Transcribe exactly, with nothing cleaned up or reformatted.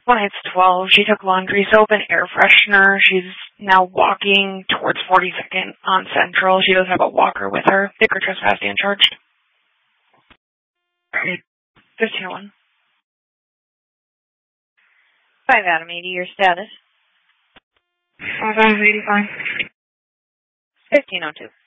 When it's twelve, she took laundry soap and air freshener. She's now walking towards forty-second on Central. She doesn't have a walker with her. Thicker trespassing and charged. fifteen oh one. five Adam eighty, your status? five eighty-five. fifteen oh two.